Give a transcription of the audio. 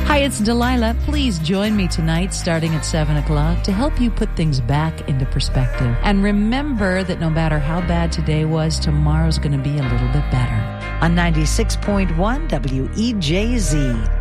Hi, it's Delilah. Please join me tonight starting at 7 o'clock to help you put things back into perspective. And remember that no matter how bad today was, tomorrow's going to be a little bit better. On 96.1 WEJZ.